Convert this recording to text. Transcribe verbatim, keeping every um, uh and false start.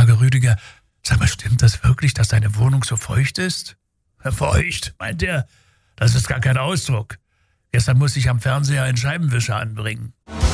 Frage, Rüdiger, sag mal, stimmt das wirklich, dass deine Wohnung so feucht ist? Feucht, meint er? Das ist gar kein Ausdruck. Gestern musste ich am Fernseher einen Scheibenwischer anbringen.